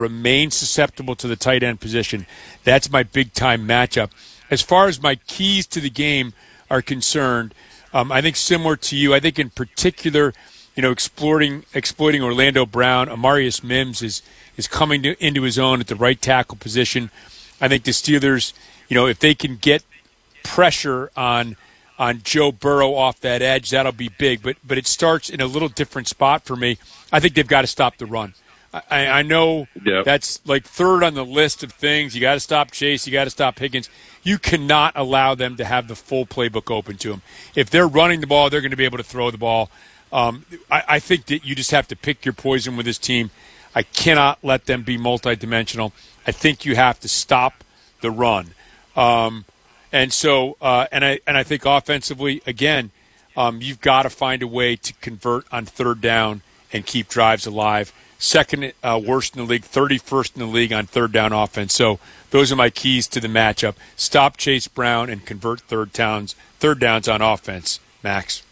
remain susceptible to the tight end position. That's my big-time matchup. As far as my keys to the game are concerned, I think similar to you, I think in particular, exploiting Orlando Brown, Amarius Mims is coming into his own at the right tackle position. I think the Steelers, if they can get pressure on Joe Burrow off that edge, that'll be big. But it starts in a little different spot for me. I think they've got to stop the run. I know that's like third on the list of things. You got to stop Chase. You got to stop Higgins. You cannot allow them to have the full playbook open to them. If they're running the ball, they're going to be able to throw the ball. I think that you just have to pick your poison with this team. I cannot let them be multidimensional. I think you have to stop the run. And I think offensively, again, you've got to find a way to convert on third down and keep drives alive. Second worst in the league, 31st in the league on third down offense. So those are my keys to the matchup. Stop Chase Brown and convert third downs on offense, Max.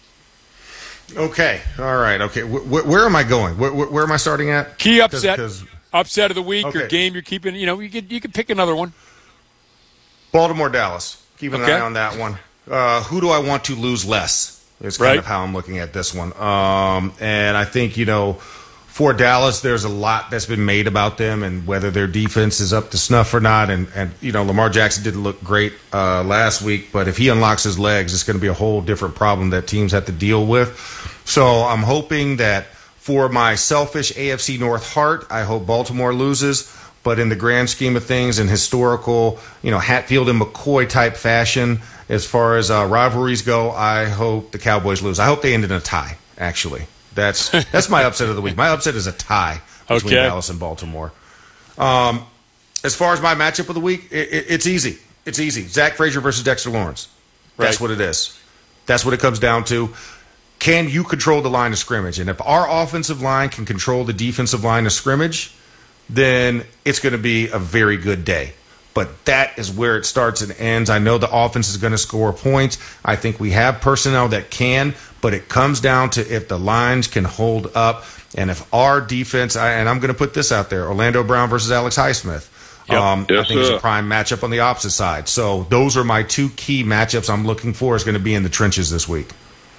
Okay. All right. Okay. Where am I going? Where am I starting at? Key upset. Upset of the week okay. Or game you're keeping. You could pick another one. Baltimore, Dallas. Keep an eye on that one. Who do I want to lose less? Is kind of how I'm looking at this one. And I think, for Dallas, there's a lot that's been made about them and whether their defense is up to snuff or not. And Lamar Jackson didn't look great last week, but if he unlocks his legs, it's going to be a whole different problem that teams have to deal with. So I'm hoping that for my selfish AFC North heart, I hope Baltimore loses. But in the grand scheme of things, in historical, Hatfield and McCoy type fashion, as far as rivalries go, I hope the Cowboys lose. I hope they end in a tie, actually. That's my upset of the week. My upset is a tie between Dallas and Baltimore. As far as my matchup of the week, it's easy. It's easy. Zach Frazier versus Dexter Lawrence. That's what it is. That's what it comes down to. Can you control the line of scrimmage? And if our offensive line can control the defensive line of scrimmage, then it's going to be a very good day. But that is where it starts and ends. I know the offense is going to score points. I think we have personnel that can, but it comes down to if the lines can hold up and if our defense, and I'm going to put this out there, Orlando Brown versus Alex Highsmith. I think it's a prime matchup on the opposite side. So those are my two key matchups I'm looking for is going to be in the trenches this week.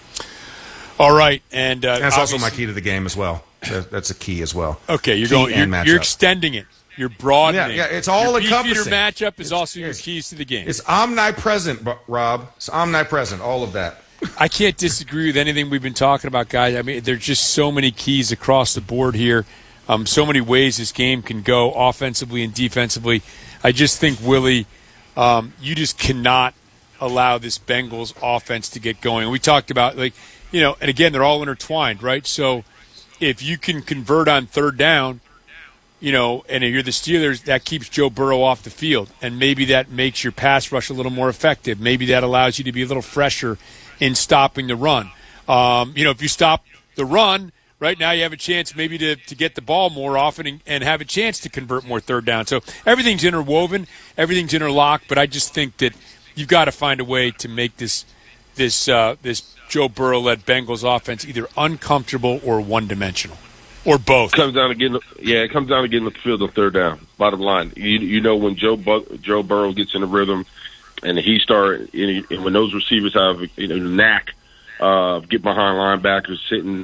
All right. And that's also my key to the game as well. That's a key as well. Okay, you're extending it. You're broadening. Yeah, it's all encompassing. Your matchup is also your keys to the game. It's omnipresent, Rob. It's omnipresent, all of that. I can't disagree with anything we've been talking about, guys. I mean, there's just so many keys across the board here. So many ways this game can go offensively and defensively. I just think, Willie, you just cannot allow this Bengals offense to get going. We talked about, and again, they're all intertwined, right? So if you can convert on third down, and if you're the Steelers, that keeps Joe Burrow off the field. And maybe that makes your pass rush a little more effective. Maybe that allows you to be a little fresher in stopping the run. If you stop the run, right now you have a chance maybe to get the ball more often and have a chance to convert more third down. So everything's interwoven, everything's interlocked, but I just think that you've got to find a way to make this Joe Burrow-led Bengals offense either uncomfortable or one-dimensional. Or both. It comes down to getting the field on third down. Bottom line, when Joe Burrow gets in the rhythm, and and when those receivers have the knack of get behind linebackers, sitting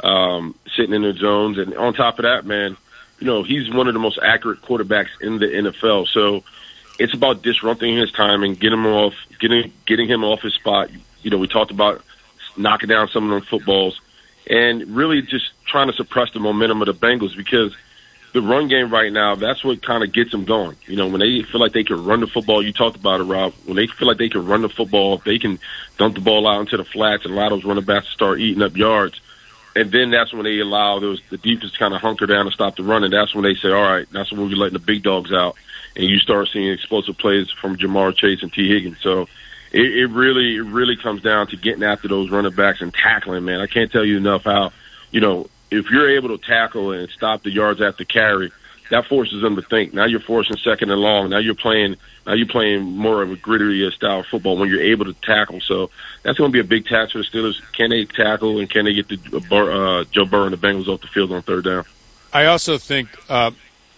in the zones, and on top of that, man, he's one of the most accurate quarterbacks in the NFL. So it's about disrupting his timing, getting him off his spot. We talked about knocking down some of them footballs. And really just trying to suppress the momentum of the Bengals because the run game right now, that's what kind of gets them going. When they feel like they can run the football, you talked about it, Rob. When they feel like they can run the football, they can dump the ball out into the flats and allow those running backs to start eating up yards. And then that's when they allow the defense to kind of hunker down and stop the run. And that's when they say, all right, that's when we're letting the big dogs out. And you start seeing explosive plays from Jamar Chase and T. Higgins. So it really comes down to getting after those running backs and tackling, man. I can't tell you enough how, if you're able to tackle and stop the yards after carry, that forces them to think. Now you're forcing second and long. Now you're playing more of a grittier style of football when you're able to tackle. So that's going to be a big task for the Steelers. Can they tackle and can they get Joe Burrow and the Bengals off the field on third down? I also think